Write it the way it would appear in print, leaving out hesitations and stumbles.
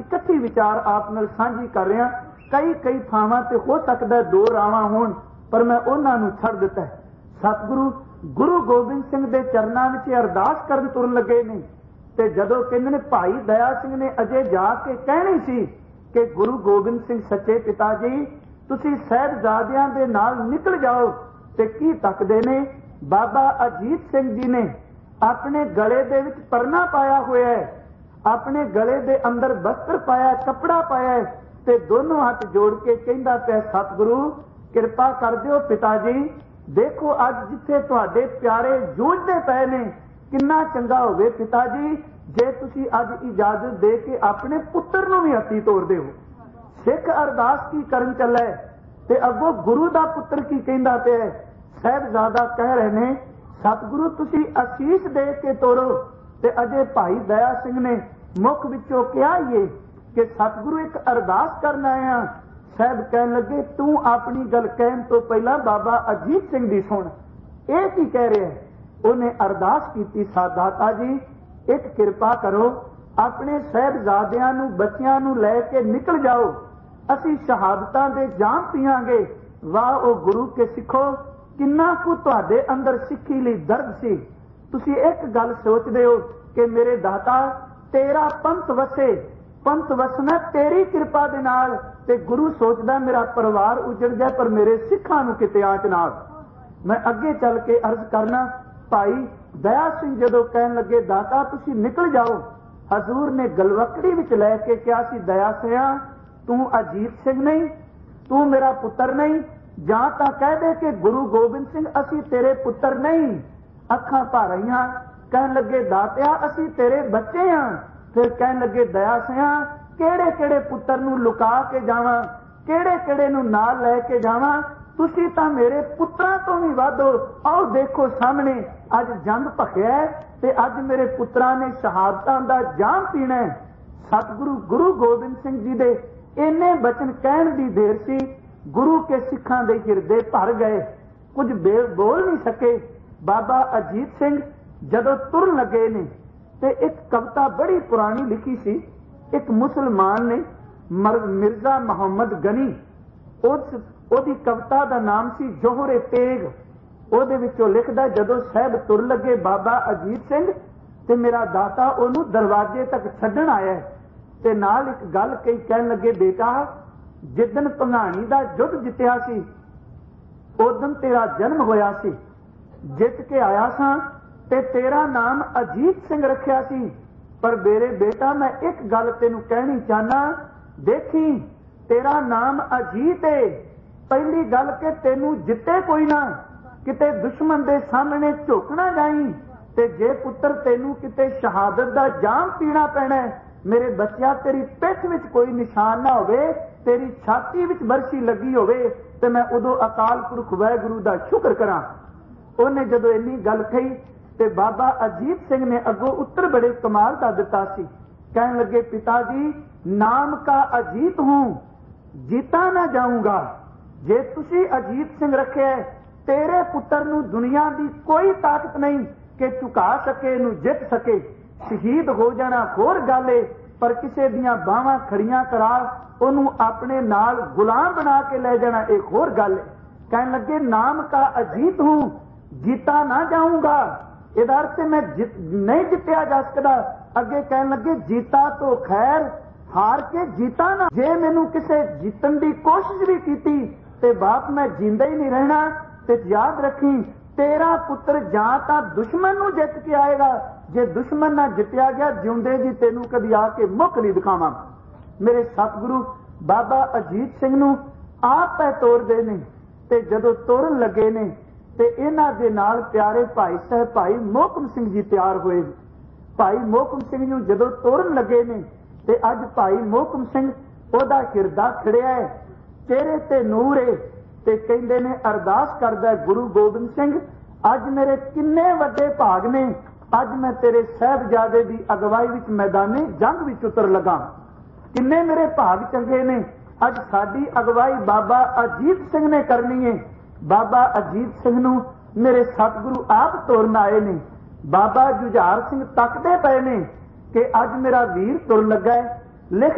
इकट्ठी विचार आप नाल सांझी कर रहा। कई थावां ते हो सकदा दो रावां होण, पर मैं उन्हां नूं छड्ड दित्ता है। सतगुरु गुरु गोबिंद सिंह दे चरनां विच अरदास करन तुरन लगे ने, ते जदों कहंदे ने भाई दया सिंह ने अजे जाके कहनी सी कि गुरु गोबिंद सिंह सच्चे पिता जी तुसीं साहिबजादियां दे नाल निकल जाओ, ते की तकदे ने बाबा अजीत सिंह जी ने अपने गले दे विच परना पाया होया है, अपने गले दे अंदर वस्त्र पाया, कपड़ा पाया है, ते दोनों हाथ जोड़ के कहंदा पिया सतगुरु किरपा कर दिओ पिता जी, देखो अज जिथे तुहाडे प्यारे जूझदे पए ने किन्ना चंगा होवे पिता जी जे तुसीं अज इजाजत दे के अपने पुत्र नूं भी हत्थी तोड़दे हो। सिख अरदास की करन चला है ते अगों गुरु दा पुत्र की कहंदा पिया। साहिबजादा कह रहे ने सतगुरु तुसीं आशीष दे के तोड़ो, ते अजे भाई दया सिंह ने मुख विचों कहा ही कि सतगुरु एक अरदास करना आया। साहब कहन लगे तू अपनी गल कहन तो पहला बाबा अजीत सिंह दी सुन, ये की कह रहे हैं। उन्हें अरदास की सादाता जी एक किरपा करो अपने साहिबजादियां नूं बच्चियां नूं लैके निकल जाओ, असी शहादतां दे जाम पीआंगे। वाह ओ गुरु के सिखो किन्ना कु तुहाडे अंदर सिक्खी लई दर्द सी। तुसीं एक गल सोचदे हो कि मेरे दाता तेरा पंथ वसे, पंथ वसना तेरी कृपा दे नाल, ते गुरु सोचदा मेरा परिवार उजड़ जाए पर मेरे सिखां नूं किते आंच ना। मैं अगे चल के अर्ज करना भाई दया सिंह जदों कहन लगे दाता तुसीं निकल जाओ, हजूर ने गलवकड़ी विच लैके कहा सी दया सिया तू अजीत सिंह नहीं, तू मेरा पुत्र नहीं, जां तां कह दे कि गुरु गोबिंद सिंह असी तेरे पुत्र नहीं। अखां भर आईयां कहन लगे दातिया असी तेरे बच्चे हां। फिर कहन लगे दया सिया केड़े केड़े पुत्र नूं लुका के जावां, केड़े केड़े नूं नाल लैके जावां, तुसीं तां मेरे पुत्रां तो भी वध हो। आओ देखो सामने अज जंग भखिया है ते अज मेरे पुत्रां ने शहादतां दा जाम पीना है। सतगुरु गुरु गोबिंद सिंह जी दे इन्ने बचन कहण दी देर सी गुरु के सिखां दे हिरदे भर गए, कुछ बोल नहीं सके। बाबा अजीत सिंह जदों तुरन लगे ने ते एक कविता बड़ी पुरानी लिखी सी, एक मुसलमान ने मिर्जा मोहम्मद गनी, ओदी कविता दा नाम सी जोहरे तेग। ओदे विचों लिखदा जदों साहब तुर लगे बाबा अजीत सिंह ते मेरा दाता ओनू दरवाजे तक छड्डण आया ते नाल एक गल कही कहन लगे बेटा जिदन भंगाणी दा युद्ध जित्तिया सी उदन तेरा जन्म होया सी, जित के आया सा ते तेरा नाम अजीत सिंह रखिया सी। पर मेरे बेटा मैं एक गल तेनू कहनी चाहना, देखी तेरा नाम अजीत है, पहली गल के तेनू जिते कोई ना, किते दुश्मन दे सामने झुकना जाई, ते जे पुत्र तेनू किते शहादत दा जाम पीना पैना है, मेरे बच्चा तेरी पिठ विच कोई निशान ना होवे, तेरी छाती विच बरसी लगी होवे ते मैं उदों अकाल पुरख वाहिगुरू दा शुक्र करा। उन्हें जदों इन्नी गल कही ते बाबा अजीत सिंह ने अगों उत्तर बड़े कमाल का दिता सी। कहन लगे पिता जी नाम का अजीत हूं, जीता ना जाऊंगा। जे तुसी अजीत सिंह रखे तेरे पुत्र नूं दुनिया की कोई ताकत नहीं कि झुका सके, नूं जित सके। शहीद हो जाना होर गल है, पर किसी दियां बाहां खड़ियां करा उन्हों अपने नाल गुलाम बना के ले जाना एक होर गल है। कहन लगे नाम का अजीत हूं, जीता ना जाऊंगा। इधर से मैं नहीं जितया जा सकता। अगे कहन लगे जीता तो खैर, हार के जीता ना। जे मैनू किसे जीतन की कोशिश भी की ते बाप मैं जींदा ही नहीं रहना। ते याद रखी तेरा पुत्र जां तां दुश्मन नूं जित के आएगा, जे दुश्मन ना जितया गया जिउंदे जी तेनू कदी आके मुख नहीं दिखावां। मेरे सतगुरु बाबा अजीत सिंह नूं आप पै तोड़दे ने ते जदों तोड़न लगे ने ते इन्हां दे नाल प्यारे भाई साहब भाई मोहकम सिंह जी तैयार होए। भाई मोहकम सिंह नूं जदों तोड़न लगे ने ते अज भाई मोहकम सिंह ओदा हिरदा खड़िया है, चेहरे ते नूर है ते कहंदे ने अरदास करदा गुरु गोबिंद सिंह अज मेरे किन्ने वड्डे भाग ने, अज मैं तेरे साहिबजादे दी अगवाई विच मैदाने जंग विच उतर लगा। किन्ने मेरे भाग चंगे ने, अज साडी अगवाई बाबा अजीत सिंह ने करनी है। बाबा अजीत सिंह नूं मेरे सतगुरु आप तुरन आए ने। बाबा जुझार सिंह तकदे पए ने कि अज मेरा वीर तुर लगा है। लिख